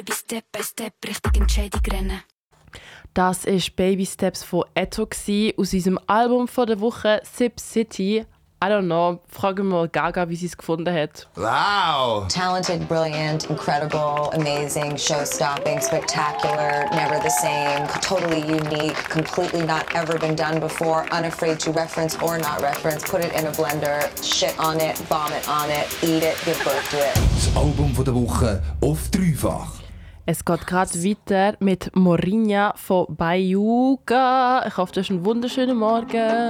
Step by Step richtig Entscheidung rennen. Das war Baby Steps von Etto aus unserem Album von der Woche Sip City. I don't know, fragen wir mal Gaga, wie sie es gefunden hat. Wow! Talented, brilliant, incredible, amazing, show-stopping, spectacular, never the same, totally unique, completely not ever been done before, unafraid to reference or not reference, put it in a blender, shit on it, vomit on it, eat it, give birth to it. Das Album von der Woche auf dreifach. Es geht gerade weiter mit Morinha von Bayuga. Ich hoffe, das ist ein wunderschöner Morgen.